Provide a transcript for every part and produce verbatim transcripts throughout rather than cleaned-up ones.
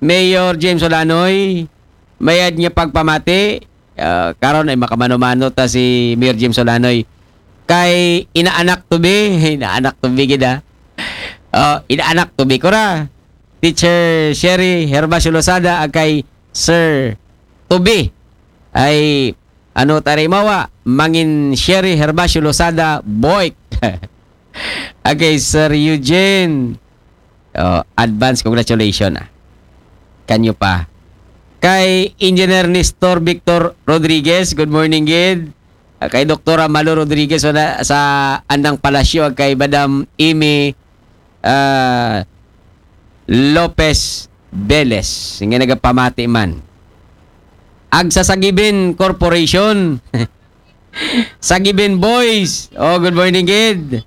Mayor James Olanoy, mayad niya pagpamati. Uh, karon ay makamano-mano ta si Mayor James Olanoy kay inaanak to be, inaanak to be gida. Uh, inaanak to be ko ra. Teacher Sherry Herbacio Losada ag kay Sir to be ay ano tari mawa mangin Sherry Herbacio Losada Boy. Ag kay Sir Eugene. Oh, advance congratulations. Ah. Kanyo pa. Kay Engineer Nestor Victor Rodriguez, good morning gid. Uh, kay Doktora Malo Rodriguez wala sa Andang Palasyo kay Madam Amy uh, Lopez Velez. Nga nagapamati man. Ag sa Sagibin Corporation. Sagibin Boys. Oh, good morning gid.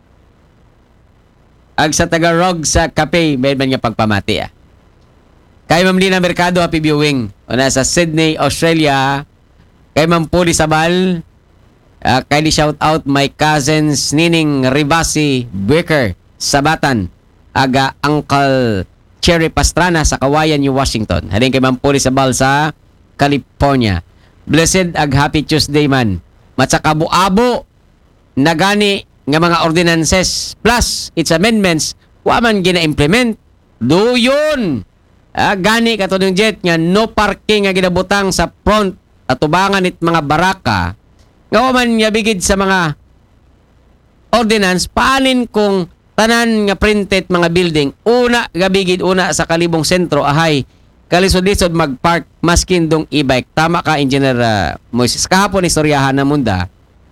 Ag sa Tagarog sa Cafe, may man nga pagpamati ah. Kay Ma'am Lina Mercado, happy viewing. O na sa Sydney, Australia. Kay Ma'am Puli Sabal. Uh, kay shout out my cousins Nining Rivasi Becker Sabatan. Aga Uncle Cherry Pastrana sa Kawayan, New Washington. Halin kay Ma'am Puli Sabal sa California. Blessed ag happy Tuesday man. Matsakabu-abo na gani nga mga ordinances plus its amendments wa man gina-implement. Do yun. Ah, gani kato ng jet nga no parking nga ginabutang sa front at tubangan it mga baraka nga man nga bigid sa mga ordinance paanin kung tanan nga printed mga building una gabigid una sa kalibong sentro ahay kalisod-lisod magpark maskin dong e-bike. Tama ka Engineer uh, Moises. Kahapon istoryahan na munda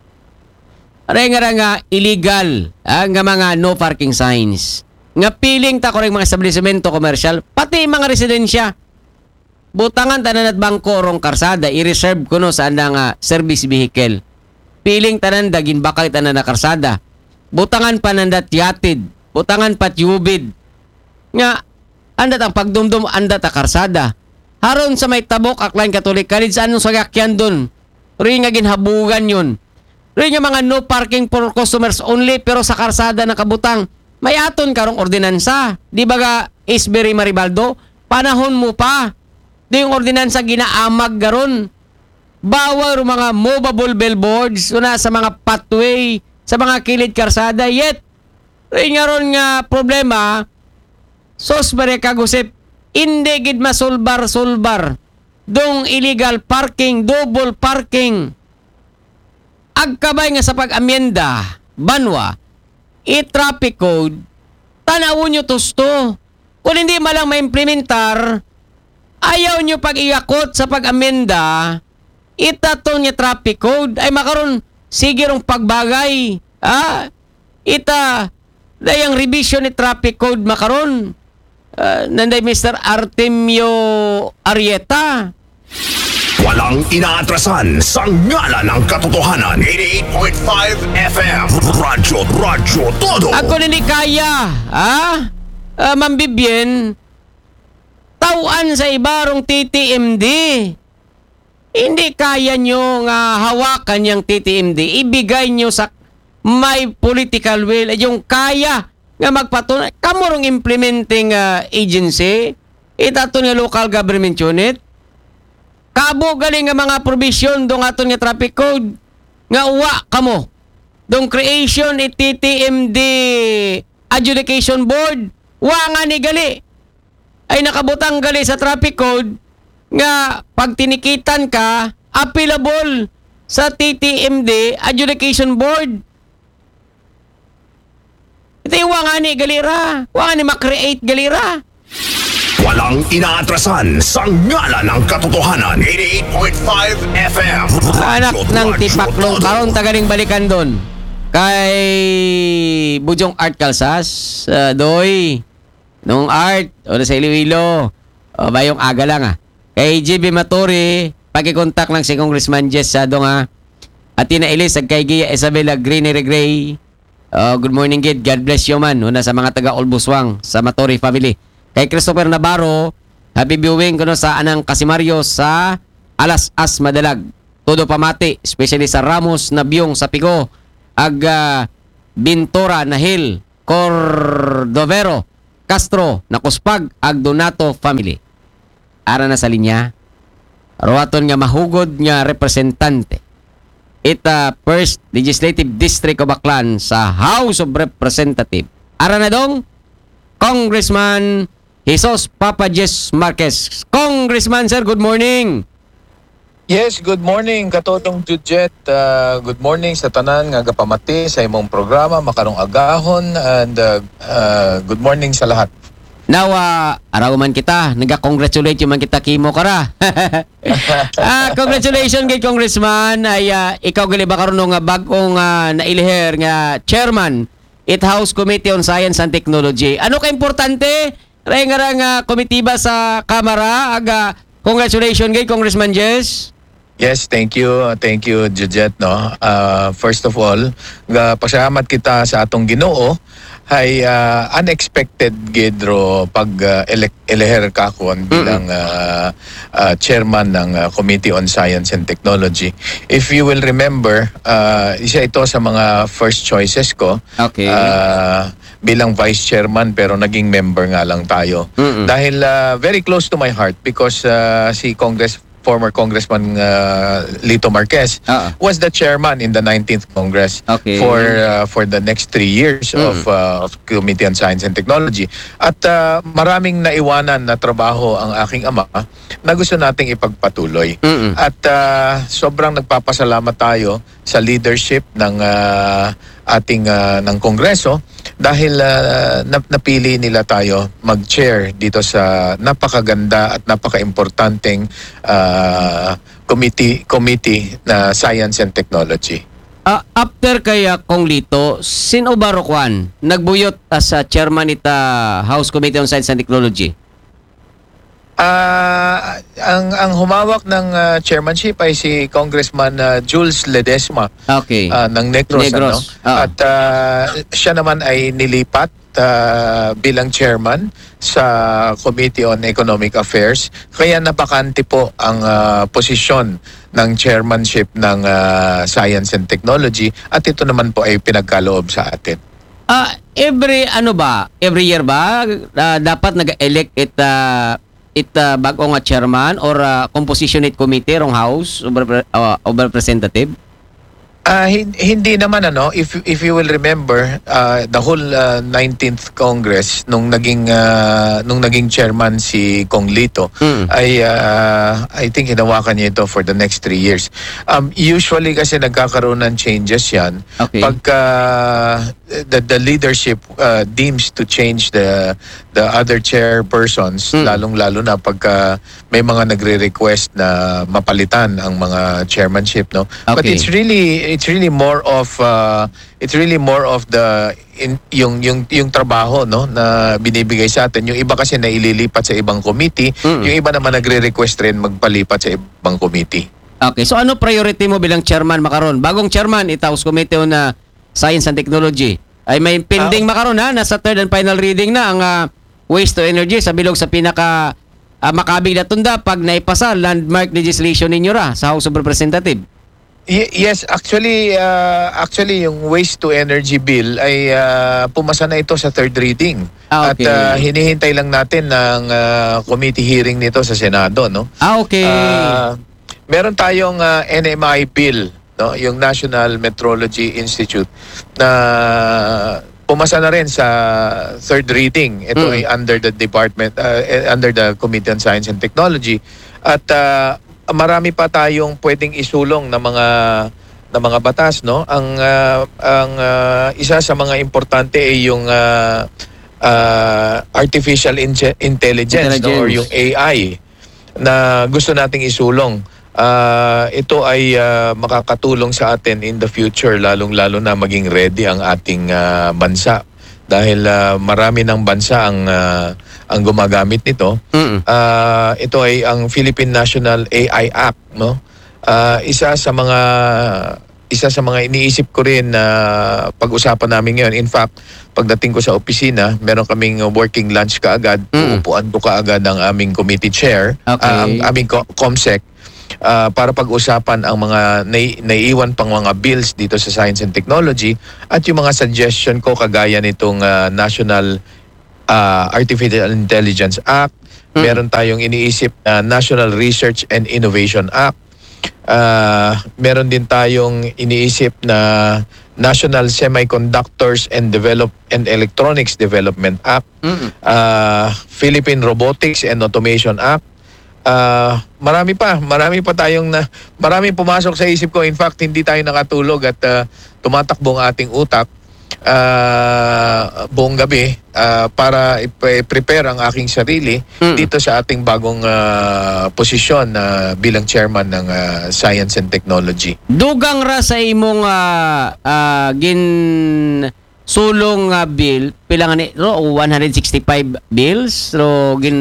aray nga nga illegal ah, nga mga no parking signs nga piling ta koreng mga establishmento komersyal pati mga residensya butangan tanan at bangko rong karsada i-reserve kuno sa andang uh, service vehicle piling tanan dagin bakal tanan na karsada butangan pa nandat yatid butangan pat yubid nga andat ang pagdumdum andat a karsada haron sa may tabok aklan katolik kalid sa anong sagakyan dun rin nga ginhabugan yun rin nga mga no parking for customers only pero sa karsada nakabutang may aton karong ordinansa. Di ba ga Isbery Maribaldo? Panahon mo pa. Di yung ordinansa ginaamag garon. Bawal mga movable billboards una sa mga pathway, sa mga kilid karsada. Yet, rin nga ron nga problema, sos bari kagusip, hindi gid masulbar-sulbar. Dong illegal parking, double parking. Agkabay nga sa pag-amyenda, banwa, i-traffic code, tanawon nyo tusto. Kung hindi malang ma-implementar, ayaw nyo pag-iakot sa pag-amenda, itatong niya traffic code, ay makaroon sigirong pagbagay. Ah, ita, dayang revision ni traffic code makaroon. Uh, nanday Mister Artemio Arieta. Walang inaatrasan sa ngala ng katotohanan. eighty-eight point five F M Radyo, Radyo Todo. Ako nini kaya, ha? Uh, Mambibyen, tawan sa ibarong T T M D. Hindi kaya nyo nga hawakan yung T T M D. Ibigay nyo sa may political will. Yung kaya nga magpatunay. Kamurong implementing uh, agency. Itato nga local government unit. Kabo galing nga mga provision dong aton nga traffic code nga uwa kamo dong creation it T T M D adjudication board wa nga ni gali ay nakabutang gali sa traffic code nga pag tinikitan ka appealable sa T T M D adjudication board. Ito yung wa nga ni galira wa nga ni makreate galira. Walang inaatrasan sa ngala ng katotohanan. eighty-eight point five F M Anak ng tipaklong karon tagaling balikan doon. Kay Bujong Art Calsas, uh, Doy, nung Art, o sa Iloilo, o bayong aga lang ah. Kay J B Matori, pakikontak lang si Congressman Jess sa doon ah. At Tina Elis, kay Gia Isabella Greenery Gray. Uh, good morning, Gid. God bless you man. Una sa mga taga-Olbuswang, sa Matori family. Kay Christopher Navarro, happy viewing kuno sa anang Kasimario sa Alas As Madalag. Todo pamati, especially sa Ramos na Byong sa Pico, ag uh, Bintora na Hill, Cordovero, Castro, Nakuspag, ag Donato family. ara na sa linya. Rawaton nga mahugod nga representante. Ita First Legislative District of Aklan sa House of Representatives. Ara na dong, Congressman Jesus Papa Jess Marquez. Congressman, sir, good morning. Yes, good morning katotong Jujet. Uh, good morning sa tanan nga gapamati sa imong programa makarong agahon and uh, uh, good morning sa lahat. Now, uh, araw man kita, nag-congratulate yung man kita kimo kara. ah, congratulations kay Congressman. Ay, uh, ikaw gali ba karon nga bagong uh, nailihir nga chairman it House Committee on Science and Technology. Ano ka importante? Ray nga nga komitiba sa Kamara. Aga, congratulations kay Congressman Jess. Yes, thank you. Thank you, Jujet. No? Uh, first of all, ga pasalamat kita sa atong Ginoo ay uh, unexpected gidro pag uh, elect eleher ka kon bilang uh, uh, chairman ng uh, Committee on Science and Technology. If you will remember, uh, isa ito sa mga first choices ko. Okay. Uh, bilang vice chairman pero naging member nga lang tayo. Mm-mm. Dahil uh, very close to my heart because uh, si Congress former Congressman uh, Lito Marquez Uh-uh. was the chairman in the nineteenth Congress Okay. for uh, for the next three years Mm. of, uh, of Committee on Science and Technology. At uh, maraming naiwanan na trabaho ang aking ama na gusto nating ipagpatuloy. Mm-mm. At uh, sobrang nagpapasalamat tayo sa leadership ng uh, ating uh, ng Kongreso dahil uh, nap- napili nila tayo mag-chair dito sa napakaganda at napaka-importanteng uh, committee committee na Science and Technology. Ah, after kaya Kong Lito, sino ba Rokwan nagbuyot as sa chairman ita House Committee on Science and Technology? Ah, ang ang humawak ng uh, chairmanship ay si Congressman uh, Jules Ledesma Okay. uh, ng Negros, Negros, ano? oo. At uh, siya naman ay nilipat uh, bilang chairman sa Committee on Economic Affairs. Kaya napakante po ang uh, posisyon ng chairmanship ng uh, Science and Technology at ito naman po ay pinagkaloob sa atin. Ah, every ano ba? Every year ba ah, dapat nag-elect it uh, it uh, bago nga chairman or uh, compositionate committee rong House of, Repre- uh, of Representative? Ah, hin- hindi naman ano, if if you will remember, uh, the whole uh, nineteenth Congress nung naging uh, nung naging chairman si Kong Lito Mm. ay uh, I think hinawakan niya ito for the next three years. Um, usually kasi nagkakaroon ng changes yan Okay. pagka the the leadership uh, deems to change the the other chairpersons, Mm. lalong-lalo na pagka may mga nagre-request na mapalitan ang mga chairmanship, no? But Okay. it's really it's really more of uh, it's really more of the in, yung yung yung trabaho, no, na binibigay sa atin. Yung iba kasi na ililipat sa ibang committee, Mm. yung iba naman nagre-request rin magpalipat sa ibang committee. Okay. So ano priority mo bilang chairman makaron? Bagong chairman it House Committee on uh, Science and Technology. Ay may pending makaron ha, nasa third and final reading na ang uh, waste to energy sa bilog sa pinaka uh, makabig na tunda pag naipasa landmark legislation ninyo ra sa House of Representatives. Y- yes, actually uh, actually yung waste to energy bill ay uh, pumasa na ito sa third reading. Ah, okay. At uh, hinihintay lang natin ng uh, committee hearing nito sa Senado, no? Ah, okay. Ah, meron tayong uh, N M I bill, no, yung National Metrology Institute na pumasa na rin sa third reading. Ito Mm. ay under the department uh, eh, under the Committee on Science and Technology at uh, marami pa tayong pwedeng isulong na mga na mga batas, no. Ang uh, ang uh, isa sa mga importante ay yung uh, uh, artificial inge- intelligence, no, or Intelligence. yung A I na gusto nating isulong. Ah, ito ay ah, makakatulong sa atin in the future, lalong-lalo na maging ready ang ating ah, bansa dahil ah, marami ng bansa ang ah, ang gumagamit nito. Mm. Ah, ito ay ang Philippine National A I Act, no? Ah, isa sa mga isa sa mga iniisip ko rin na pag-usapan namin ngayon. In fact, pagdating ko sa opisina, meron kaming working lunch kaagad. Mm. Uupuan ko kaagad ang aming committee chair, Okay. ah, ang aming co- COMSEC, ah, para pag-usapan ang mga nai- naiiwan pang mga bills dito sa Science and Technology at yung mga suggestion ko kagaya nitong ah, National ah, Artificial Intelligence Act, Mm. Meron tayong iniisip na National Research and Innovation Act. Uh, meron din tayong iniisip na National Semiconductors and Develop and Electronics Development Act. Mm. uh, Philippine Robotics and Automation Act. Uh, marami pa, marami pa tayong na, marami pumasok sa isip ko. In fact, hindi tayo nakatulog at uh, tumatakbo ang ating utak uh, buong gabi uh, para i-prepare ang aking sarili Mm. dito sa ating bagong uh, posisyon na bilang chairman ng uh, Science and Technology. Dugang ra sa imong ah, ah, gin sulong nga bill pilang ni ro one hundred sixty-five bills ro gin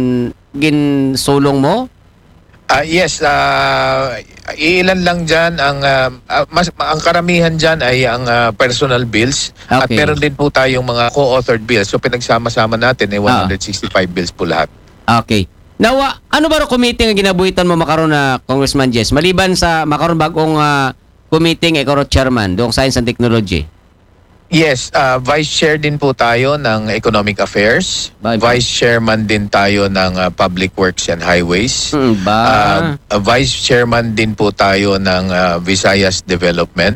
gin sulong mo. Ah yes, uh, ilan lang dyan ang ah, ah, mas ang karamihan dyan ay ang ah, personal bills at Okay. meron din po tayong mga co-authored bills. So pinagsama-sama natin ay one hundred sixty-five bills po lahat. Okay. Now, ah, ano ba ro committee nga ginabuhitan mo makaron na Congressman Jess? Maliban sa makaron bagong uh, committee nga ikaw ro chairman dong Science and Technology. Yes, ah, Vice Chair din po tayo ng Economic Affairs. Bye, bye. Vice Chairman din tayo ng ah, Public Works and Highways. Hmm, ba? Uh, uh, Vice Chairman din po tayo ng uh, Visayas Development.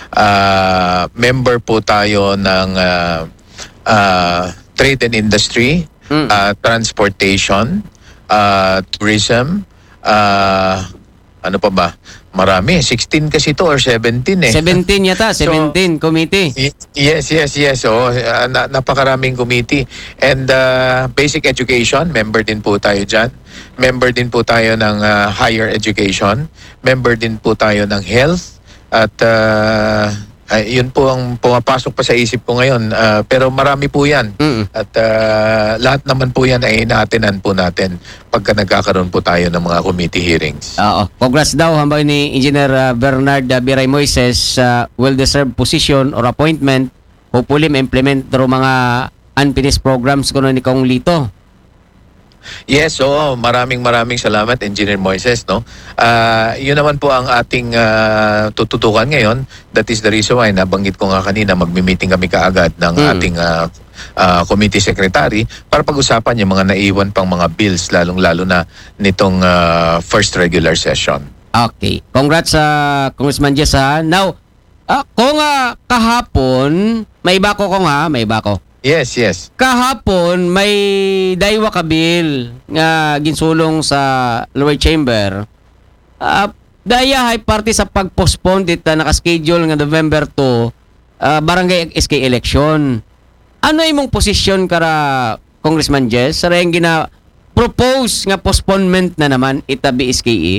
Uh, member po tayo ng uh, uh, Trade and Industry, Mm. uh, Transportation, uh, Tourism, uh, ano pa ba? Marami. sixteen kasi ito or seventeen eh. seventeen yata, So, seventeen committee. Y- Yes, yes, yes. So, uh, na- napakaraming committee. And uh, basic education, member din po tayo dyan. Member din po tayo ng uh, higher education. Member din po tayo ng health. At uh, ay, yun po ang pumapasok pa sa isip ko ngayon. Uh, pero marami po yan. Mm. At uh, lahat naman po yan ay inaatinan po natin pagka nagkakaroon po tayo ng mga committee hearings. Oo. Congrats daw hambay ni Engineer uh, Bernard uh, Biray Moises sa well-deserved position or appointment. Hopefully ma-implement ro mga unfinished programs kuno ni Kong Lito. Yes, so maraming maraming salamat Engineer Moises, no. Ah, yun naman po ang ating ah, tututukan ngayon. That is the reason why nabanggit ko nga kanina magmi-meeting kami kaagad ng Mm. ating ah, ah, committee secretary para pag-usapan yung mga naiwan pang mga bills lalong-lalo na nitong ah, first regular session. Okay. Congrats sa Congressman Jess ha. Now, ah, kung uh, kahapon, may iba ko kung ha, may iba ko. Yes, yes. Kahapon may daywa ka bill nga ginsulong sa lower chamber. Uh, daya hay parte sa pag-postpone dito naka-schedule nga November two uh, barangay S K election. Ano imong posisyon kara Congressman Jess sa ring gina propose nga postponement na naman itabi S K E?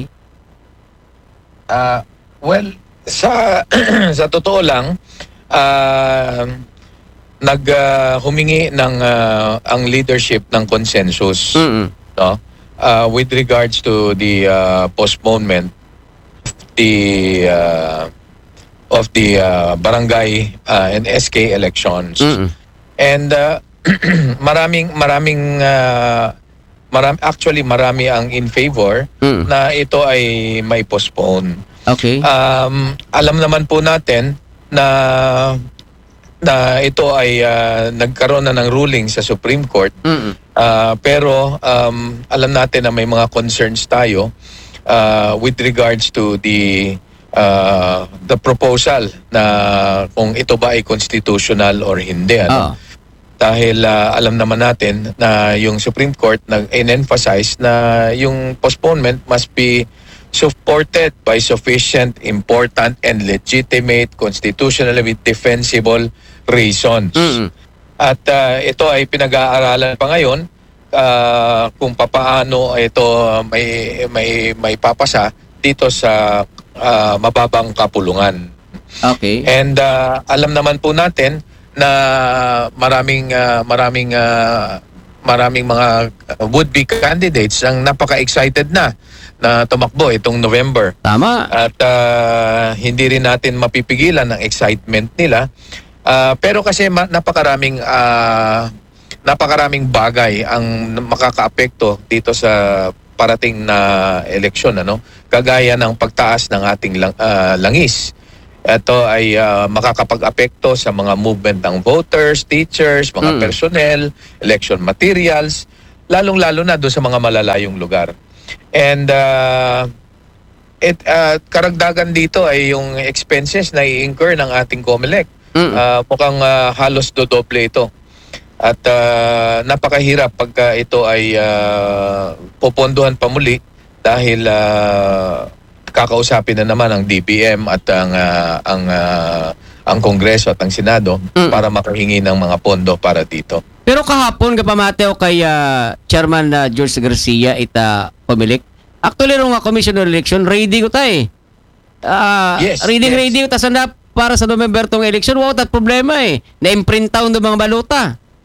Ah, well, sa sa totoo lang, ah nag ah, humingi ng ah, ang leadership ng consensus, Mm. no? Ah, with regards to the ah, postponement of the ah, of the ah, barangay ah, and S K elections. Mm. And ah, maraming maraming ah, maram actually marami ang in favor Mm. na ito ay may postpone. Okay. Um, alam naman po natin na na ito ay ah, nagkaroon na ng ruling sa Supreme Court. Mm. Ah, pero um, alam natin na may mga concerns tayo ah, with regards to the ah, the proposal na kung ito ba ay constitutional or hindi. Ano? Oo. Dahil ah, alam naman natin na yung Supreme Court nag-emphasize na yung postponement must be supported by sufficient, important, and legitimate, constitutionally defensible reasons. Mm. At ah, ito ay pinag-aaralan pa ngayon ah, kung papaano ito may may may papasa dito sa ah, mababang kapulungan. Okay. And ah, alam naman po natin na maraming ah, maraming ah, maraming mga would-be candidates ang napaka-excited na na tumakbo itong November. Tama. At ah, hindi rin natin mapipigilan ang excitement nila. Ah, pero kasi ma- napakaraming ah, napakaraming bagay ang makakaapekto dito sa parating na eleksyon, ano? Kagaya ng pagtaas ng ating lang, ah, langis. Ito ay ah, makakapag-apekto sa mga movement ng voters, teachers, mga Mm. personnel, election materials. lalong-lalo na doon sa mga malalayong lugar. And uh, it, uh, karagdagan dito ay yung expenses na i-incur ng ating COMELEC. Mm. Uh, mukhang uh, halos dodoble ito. At uh, napakahirap pagka ito ay uh, popondohan pa muli dahil uh, kakausapin na naman ang D B M at ang uh, ang uh, ang Kongreso at ang Senado Mm. para makahingi ng mga pondo para dito. Pero kahapon kapamateo kay ah, Chairman na George Garcia ita pumilik. Actually ro nga Commission on Election ready ko tay. Ah, Yes, ready yes. ready ko ta sanda para sa November tong election. Wow, tat problema eh. Na-imprint taon do mga balota.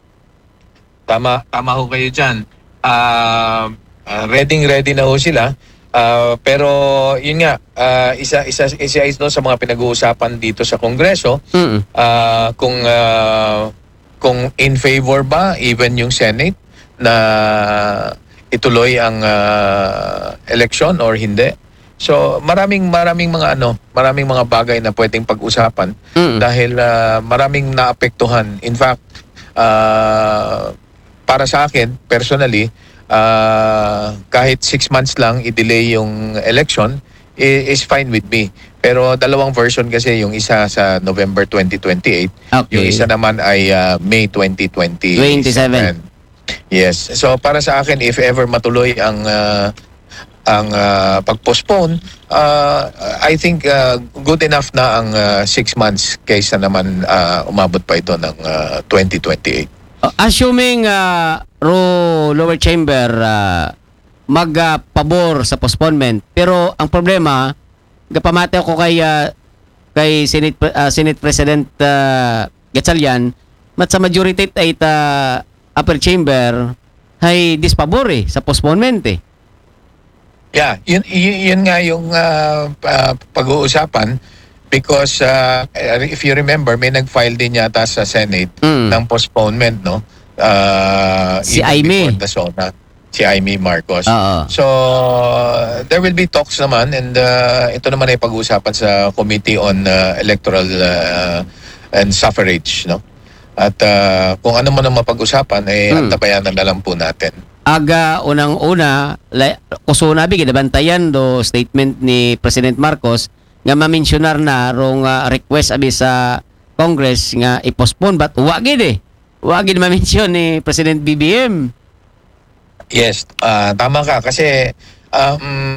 Tama, tama ho kayo dyan. Uh, uh, ready ready na ho sila. Uh, pero yun nga, uh, isa isa isa ito sa mga pinag-uusapan dito sa Kongreso. Mm. Uh, kung uh, kung in favor ba even yung Senate na ituloy ang uh, election or hindi. So maraming maraming mga ano, maraming mga bagay na pwedeng pag-usapan Mm. dahil uh, maraming naapektuhan. In fact, uh, para sa akin personally, uh, kahit six months lang i-delay yung election i- is fine with me. Pero dalawang version kasi, yung isa sa November twenty twenty-eight, Okay. yung isa naman ay uh, May twenty twenty-seven. twenty-seven. Yes. So para sa akin, if ever matuloy ang uh, ang uh, pag-postpone, uh, I think uh, good enough na ang uh, six months kaysa naman uh, umabot pa ito ng uh, twenty twenty-eight. Uh, assuming uh, ro lower chamber uh, magpabor sa postponement, pero ang problema gapamate ko kay uh, kay Senate uh, Senate President uh, Gatchalian mat sa majority ay ta upper chamber hay dispabor eh, sa postponement eh. Yeah, yun, yun, yun nga yung uh, uh, pag-uusapan because uh, if you remember, may nag-file din yata sa Senate Mm. ng postponement, no? Uh, Si even Aimee. before the SONA. Si Aimee Marcos. Oo. So, there will be talks naman and uh, ito naman ay pag-uusapan sa Committee on uh, Electoral uh, and Suffrage, no? At uh, kung ano man ang mapag-usapan, eh, Mm. antabayan na lang po natin. Aga unang-una la, kusunabi gidabantayan do statement ni President Marcos nga ma-mentionar na rong uh, request abi sa Congress nga i-postpone but wa gid eh. Wa gid ma-mention ni President B B M. Yes, ah, tama ka kasi um,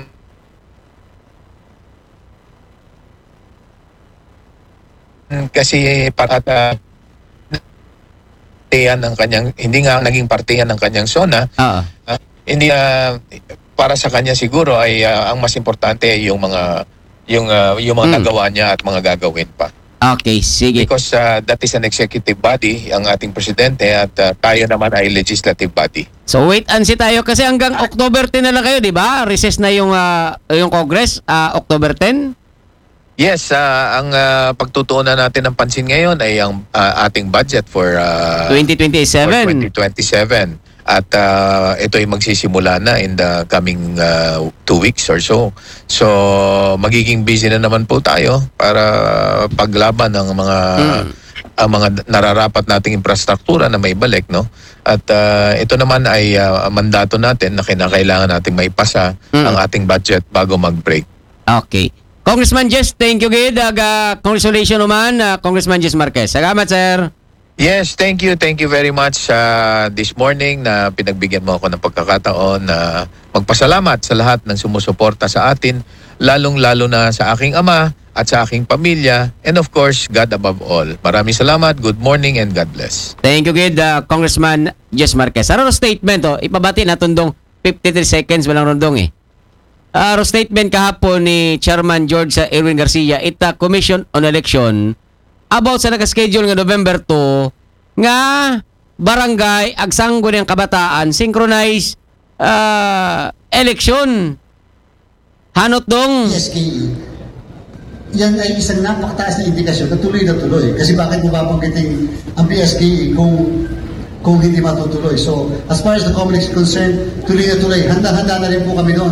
kasi para uh, partiyan ng kanyang hindi nga naging partiyan ng kanyang SONA, Oo. ah, hindi ah, para sa kanya siguro ay ah, ang mas importante ay yung mga yung ah, yung mga Mm. nagawa niya at mga gagawin pa. Okay, sige. Because ah, that is an executive body, ang ating presidente, at ah, tayo naman ay legislative body. So wait and see tayo kasi hanggang October ten na lang kayo, di ba? Recess na yung ah, yung Congress, ah, October ten. Yes, ah, ang ah, pagtutuunan natin ng pansin ngayon ay ang ah, ating budget for, ah, twenty for twenty-seven. twenty twenty-seven. At ah, ito ay magsisimula na in the coming ah, two weeks or so. So, magiging busy na naman po tayo para paglaban ng mga Mm. ang mga nararapat nating infrastruktura na may balik, no? At ah, ito naman ay ah, mandato natin na kinakailangan nating maipasa Mm. ang ating budget bago mag-break. Okay. Congressman Jess, thank you gid. Aga congratulations naman, ah, Congressman Jess Marquez. Salamat, sir. Yes, thank you. Thank you very much uh, this morning na pinagbigyan mo ako ng pagkakataon na magpasalamat sa lahat ng sumusuporta sa atin, lalong-lalo na sa aking ama at sa aking pamilya, and of course, God above all. Maraming salamat, good morning, and God bless. Thank you gid, ah, Congressman Jess Marquez. Ano statement oh? Ipabati na tundong fifty-three seconds walang rondong eh. Aro statement kahapon ni Chairman George Erwin Garcia ita Commission on Election about sa naka-schedule nga November two nga barangay agsanggo ng kabataan synchronize ah, election. Hanot dong. P S K E, yan ay isang napakataas na indikasyon na tuloy na tuloy. Kasi bakit mo babanggitin ang P S K E kung kung hindi matutuloy? So, as far as the COMELEC is concerned, tuloy na tuloy. Handa-handa na rin po kami doon.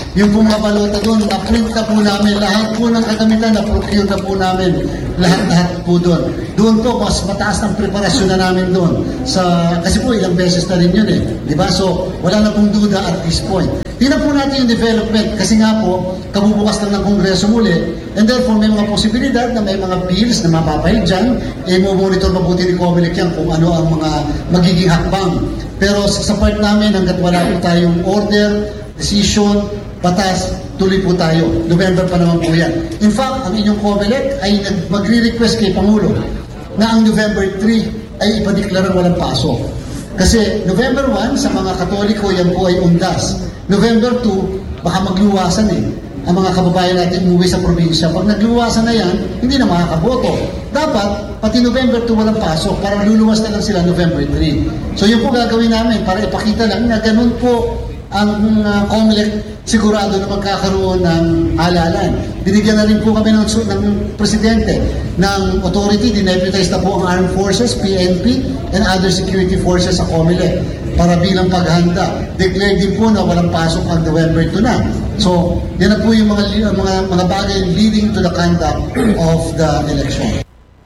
Yung po mga balota doon, na-print na po namin, lahat po ng kagamitan, na-procure na po namin, lahat-lahat po doon. Doon po, mas mataas ng preparasyon na namin doon. Sa, kasi po, ilang beses na rin yun eh. Di ba? So, wala na pong duda at this point. Tingnan po natin yung development, kasi nga po, kabubukas lang ng Kongreso muli, and therefore, may mga posibilidad na may mga bills na mapapahid dyan, eh, mo-monitor mabuti ni Comelec yan kung ano ang mga magiging hakbang. Pero sa part namin, hanggat wala po tayong order, decision, batas, tuloy po tayo. November pa naman po yan. In fact, ang inyong Comelec ay magre-request kay Pangulo na ang November three ay ipadeklarang walang pasok. Kasi November one, sa mga Katoliko, yan po ay undas. November two, baka magluwasan eh. Ang mga kababayan natin umuwi sa probinsya. Pag nagluwasan na yan, hindi na makakaboto. Dapat, pati November two walang pasok para luluwas na lang sila November three. So yun po gagawin namin para ipakita lang na ganun po ang uh, Comelec sigurado na magkakaroon ng halalan. Binigyan na rin po kami ng, ng presidente ng authority, dineputize na po ang Armed Forces, P N P, and other security forces sa Comelec para bilang paghanda. Declare din po na walang pasok ang November two na. So, yan na po yung mga, mga, mga bagay leading to the conduct of the election.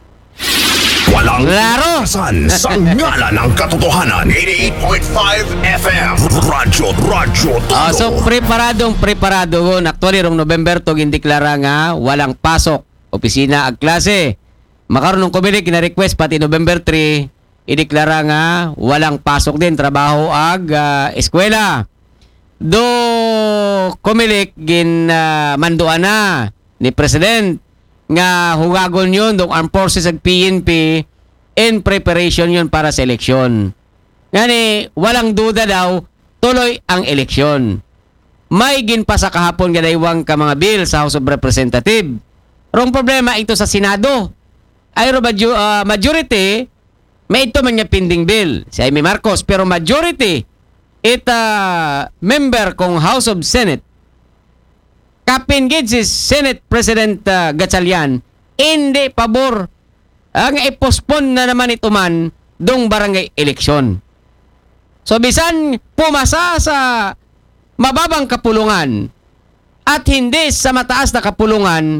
Walang Laro! inatrasan sa ngalan ng katotohanan. eighty-eight point five F M Radyo, Radyo Todo. Ah, so preparadong preparado gon. Actually rong November to gindeklara nga walang pasok opisina ag klase. Makaron ng Comelec gina-request pati November three ideklara nga walang pasok din trabaho ag uh, eskwela. Do Comelec gin uh, manduan na ni President nga hugagon yun dong Armed Forces ag P N P in preparation yun para sa eleksyon. Ngani, walang duda daw, tuloy ang eleksyon. May ginpasa kahapon gadaywang ka mga bill sa House of Representatives. Rong problema ito sa Senado. Ay maju- uh, majority, may ito man niya pending bill, si Jaime Marcos, pero majority, ita member kong House of Senate, kapingid si Senate President uh, Gatchalian, hindi pabor ang i-postpone na naman ito man dong barangay eleksyon. So bisan pumasa sa mababang kapulungan at hindi sa mataas na kapulungan,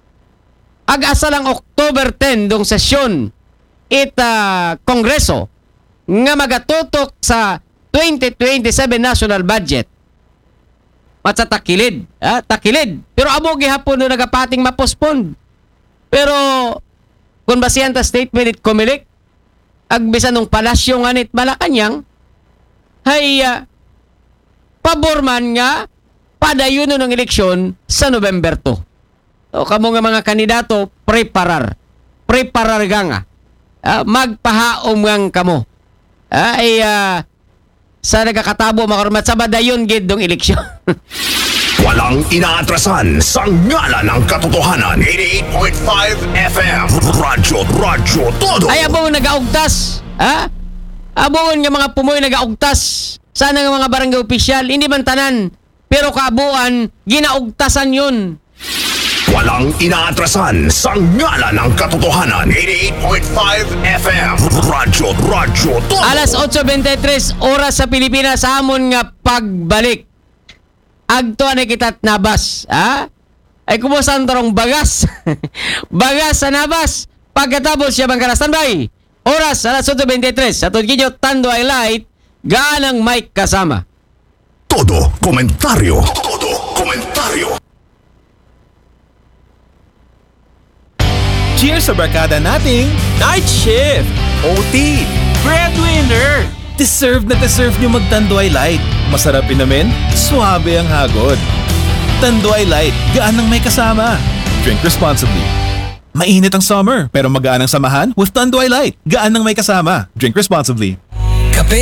ag-asa lang October ten dong sesyon ita Kongreso nga magatutok sa twenty twenty-seven national budget. Matsa takilid, ah, takilid. Pero amo gihapon no nagapating mapospond. Pero kung basihan ta statement it Comelec, agbisan ng palasyo nga nit Malacanang, hay uh, pabor man nga padayon ng eleksyon sa November two. So kamo nga mga kandidato preparar. Preparar ga nga. Uh, magpahaom ngang kamo. Uh, ay uh, sa nagkakatabo makarmat sa badayon gid dong eleksyon. Walang inaatrasan sa ngalan ng katotohanan. eighty-eight point five F M Radyo, Radyo Todo. Ay abong nagaugtas, ha? Abong nga mga pumoy nagaugtas. Sana nga mga barangay opisyal, hindi man tanan, pero kaabuan ginaugtasan yun. Walang inaatrasan sa ngalan ng katotohanan. eighty-eight point five F M Radyo, Radyo Todo. Alas eight twenty-three oras sa Pilipinas, hamon nga pagbalik. Agto na kitat nabas, ha? Ay kumusta ang tarong bagas? Bagas sa nabas. Pagkatapos siya bang standby. Oras alas eight twenty-three. Sa Tudginyo, Tando ay Light, ganang mic kasama. Todo komentaryo. Todo komentaryo. Cheers sa barkada nating Night Shift, O T, Breadwinner. Deserve na deserve nyo mag-Tanduay Light. Masarap inamin, suabe ang hagod. Tanduay Light, gaan ng may kasama. Drink responsibly. Mainit ang summer, pero magaan ang samahan with Tanduay Light. Gaan ng may kasama. Drink responsibly.